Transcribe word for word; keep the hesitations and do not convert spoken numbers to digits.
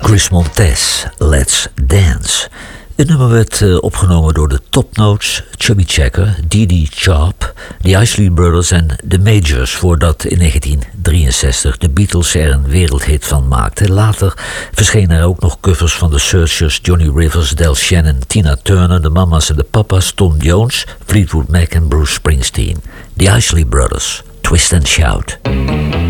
Chris Montez, Let's Dance. Het nummer werd uh, opgenomen door de Top Notes, Chubby Checker, Dee Dee Sharp, de Isley Brothers en The Majors, voordat in negentien drieënzestig de Beatles er een wereldhit van maakten. Later verschenen er ook nog covers van The Searchers, Johnny Rivers, Del Shannon, Tina Turner, de Mamas en de Papas, Tom Jones, Fleetwood Mac en Bruce Springsteen. The Isley Brothers, Twist and Shout.